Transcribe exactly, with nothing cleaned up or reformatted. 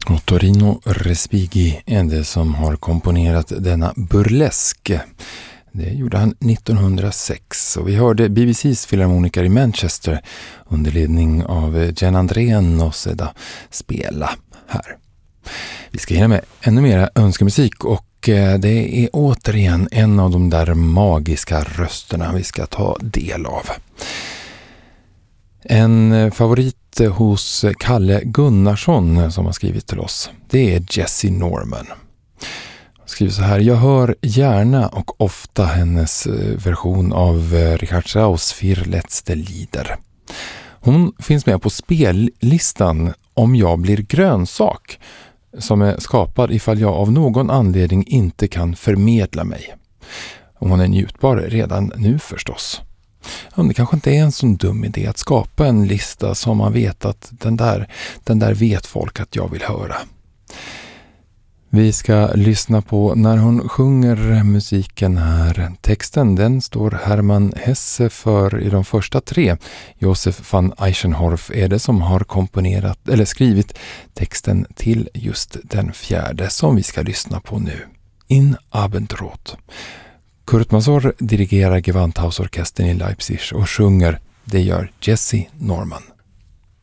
Och Torino Respighi är det som har komponerat denna burlesk. Det gjorde han nittonhundrasex och vi hörde B B C:s filharmoniker i Manchester under ledning av Gianandrea Noceda spela här. Vi ska hinna med ännu mer önskemusik och det är återigen en av de där magiska rösterna vi ska ta del av. En favorit hos Kalle Gunnarsson som har skrivit till oss, det är Jessie Norman. Han skriver så här: jag hör gärna och ofta hennes version av Richard Strauss Vier letzte Lieder. Hon finns med på spellistan Om jag blir grönsak, som är skapad ifall jag av någon anledning inte kan förmedla mig. Och hon är njutbar redan nu förstås. Ja, det kanske inte är en sån dum idé att skapa en lista som man vet att den där, den där vet folk att jag vill höra. Vi ska lyssna på när hon sjunger musiken här. Texten den står Hermann Hesse för i de första tre. Josef van Eichenhoff är det som har komponerat eller skrivit texten till just den fjärde som vi ska lyssna på nu. In Abendrot. Kurt Masur dirigerar Gewandhausorkestern i Leipzig och sjunger. Det gör Jessie Norman.